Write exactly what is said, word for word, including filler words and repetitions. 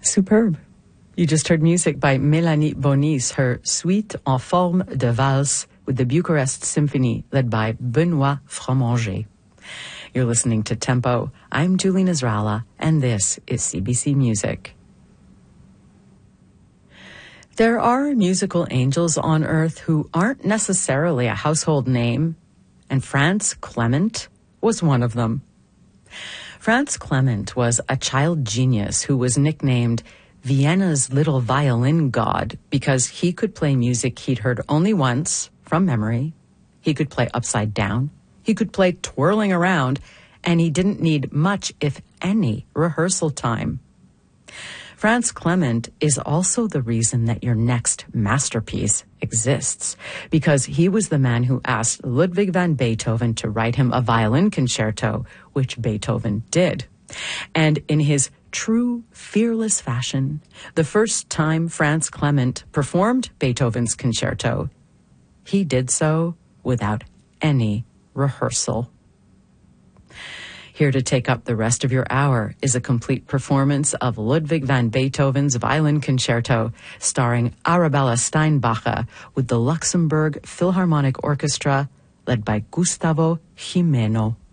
Superb. You just heard music by Mélanie Bonis, her Suite en forme de valse with the Bucharest Symphony, led by Benoit Fromanger. You're listening to Tempo. I'm Julie Nasrallah, and this is C B C Music. There are musical angels on earth who aren't necessarily a household name, and Franz Clement was one of them. Franz Clement was a child genius who was nicknamed Vienna's little violin god because he could play music he'd heard only once from memory. He could play upside down. He could play twirling around, and he didn't need much, if any, rehearsal time. Franz Clement is also the reason that your next masterpiece exists, because he was the man who asked Ludwig van Beethoven to write him a violin concerto, which Beethoven did. And in his true fearless fashion, the first time Franz Clement performed Beethoven's concerto, he did so without any rehearsal. Here to take up the rest of your hour is a complete performance of Ludwig van Beethoven's Violin Concerto, starring Arabella Steinbacher with the Luxembourg Philharmonic Orchestra, led by Gustavo Gimeno.